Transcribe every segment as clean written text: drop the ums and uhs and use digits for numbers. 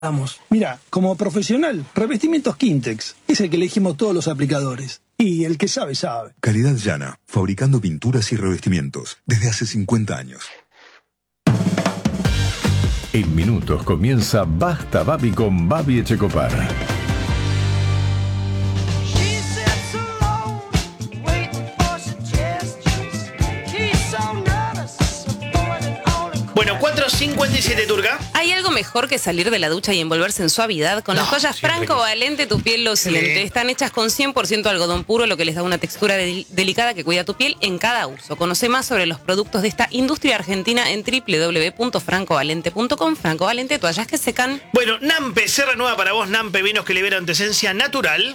Mira, como profesional, Revestimientos Quintex es el que elegimos todos los aplicadores. Y el que sabe, sabe. Calidad llana, fabricando pinturas y revestimientos desde hace 50 años. En minutos comienza Basta Babi con Babi Echecopar. Bueno, 4:57, Turca. ¿Hay algo mejor que salir de la ducha y envolverse en suavidad? Con las toallas Franco Valente tu piel lo siente. Están hechas con 100% algodón puro, lo que les da una textura delicada que cuida tu piel en cada uso. Conoce más sobre los productos de esta industria argentina en www.francovalente.com. Franco Valente, toallas que secan. Bueno, Nampe, se renueva para vos, Nampe, vinos que liberan tu esencia natural.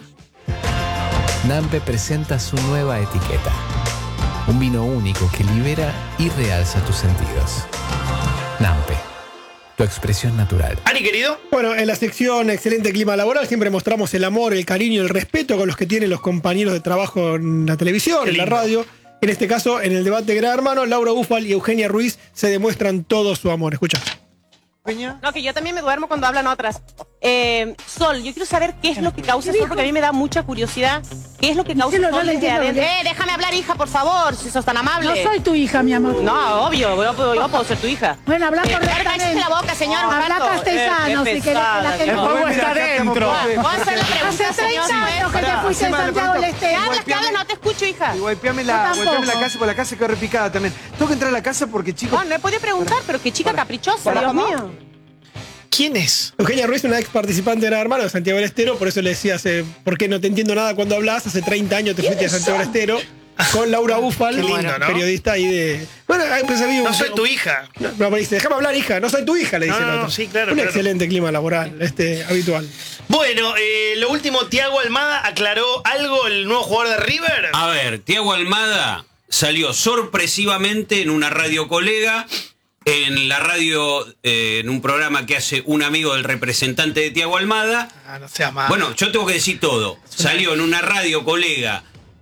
Nampe presenta su nueva etiqueta. Un vino único que libera y realza tus sentidos. Nampe, tu expresión natural. Ari, querido. Bueno, en la sección Excelente Clima Laboral siempre mostramos el amor, el cariño y el respeto con los que tienen los compañeros de trabajo en la televisión, en la radio. En este caso, en el debate Gran Hermano, Laura Bufal y Eugenia Ruiz se demuestran todo su amor. Escucha. No, que yo también me duermo cuando hablan otras. Sol, yo quiero saber qué es lo que causa sol, porque a mí me da mucha curiosidad. ¿Qué es lo que causa sol desde adentro? Déjame hablar, hija, por favor, si sos tan amable. No soy tu hija, mi amor. No, obvio, yo puedo ser tu hija. Bueno, habla correctamente. Cállate la boca, señor. Habla castellano, si querés que la gente... ¿Cómo está adentro? ¿Puedo hacer la pregunta, Hace 30 años que te fuiste de Santiago del Este. ¿Qué hablas? No te escucho, hija. Y golpeame la casa, porque la casa quedó repicada también. Tengo que entrar a la casa porque, chicos... No he podido preguntar, pero qué chica caprichosa, Dios mío. ¿Quién es? Eugenia Ruiz, una ex participante de Gran Hermano de Santiago del Estero, por eso le decía, ¿por qué no te entiendo nada cuando hablas? Hace 30 años te fuiste a Santiago del Estero con Laura Bufal, lindo, ¿no? periodista ahí de... Bueno, pues había No soy tu hija. No, me dice, déjame hablar, hija, no soy tu hija, le dice el otro. Sí, claro. Un claro. excelente clima laboral, habitual. Bueno, lo último, Thiago Almada aclaró algo, el nuevo jugador de River. A ver, Thiago Almada salió sorpresivamente en una radio colega, en la radio, en un programa que hace un amigo del representante de Thiago Almada. No seas malo. Bueno, yo tengo que decir todo. Salió en una radio colega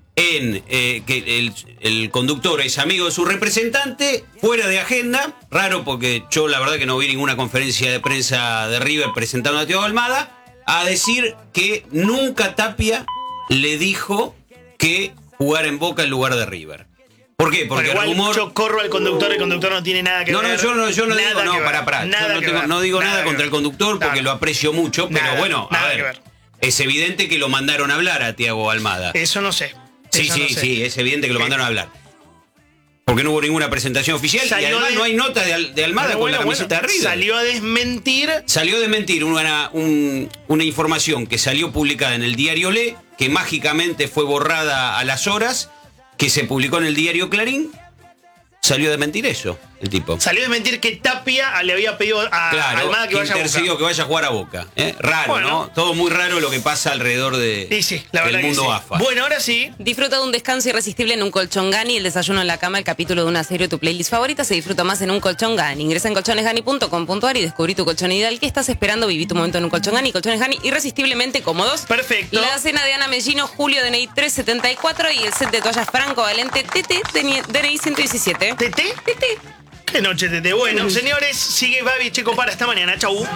que el conductor es amigo de su representante, fuera de agenda. Raro porque yo la verdad que no vi ninguna conferencia de prensa de River presentando a Thiago Almada, a decir que nunca Tapia le dijo que jugara en Boca en lugar de River. ¿Por qué? Porque igual el rumor... yo corro al conductor, el conductor no tiene nada que ver. Yo no digo, Nada no digo nada contra ver. el conductor porque lo aprecio mucho, pero Nada, bueno, a nada ver, que ver. es evidente que lo mandaron a hablar a Thiago Almada. Eso no sé. Sí, es evidente que lo mandaron a hablar. Porque no hubo ninguna presentación oficial y además no hay nota de Almada con la camiseta de River. Salió a desmentir una información que salió publicada en el diario Le, que mágicamente fue borrada a las horas, que se publicó en el diario Clarín. Salió a desmentir eso, el tipo. Salió a desmentir que Tapia le había pedido a Almada que vaya a Boca. Que vaya a jugar a Boca. Raro, bueno, ¿no? Todo muy raro lo que pasa alrededor del mundo AFA. Bueno, ahora sí. Disfruta de un descanso irresistible en un colchón Gani, el desayuno en la cama, el capítulo de una serie o tu playlist favorita se disfruta más en un colchón Gani. Ingresa en colchonesgani.com.ar y descubrí tu colchón ideal. ¿Qué estás esperando? Viví tu momento en un colchón Gani. Colchones Gani irresistiblemente cómodos. Perfecto. La cena de Ana Mellino, Julio DNI 374 y el set de toallas Franco Valente TT DNI 117. ¿TT? TT. Qué noche, Tete. Bueno, señores, sigue Babi Checo para esta mañana. Chau.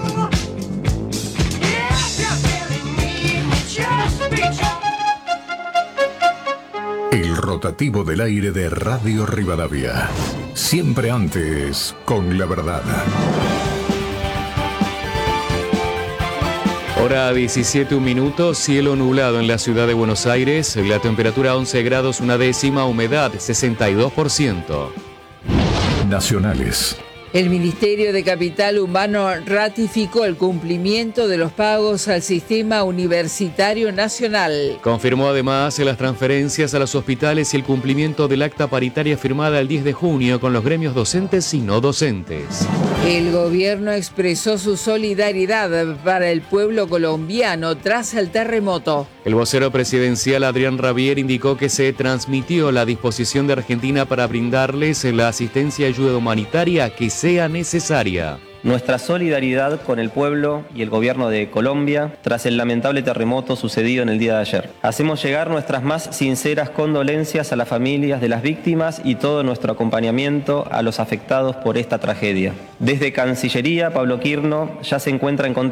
El rotativo del aire de Radio Rivadavia. Siempre antes, con la verdad. Hora 17 minutos, cielo nublado en la ciudad de Buenos Aires, la temperatura 11 grados, una décima, humedad 62%. Nacionales. El Ministerio de Capital Humano ratificó el cumplimiento de los pagos al Sistema Universitario Nacional. Confirmó además las transferencias a los hospitales y el cumplimiento del acta paritaria firmada el 10 de junio con los gremios docentes y no docentes. El gobierno expresó su solidaridad para el pueblo colombiano tras el terremoto. El vocero presidencial Adrián Rabier indicó que se transmitió la disposición de Argentina para brindarles la asistencia y ayuda humanitaria que sea necesaria. nuestra solidaridad con el pueblo y el gobierno de Colombia tras el lamentable terremoto sucedido en el día de ayer. Hacemos llegar nuestras más sinceras condolencias a las familias de las víctimas y todo nuestro acompañamiento a los afectados por esta tragedia. Desde Cancillería, Pablo Quirno ya se encuentra en contacto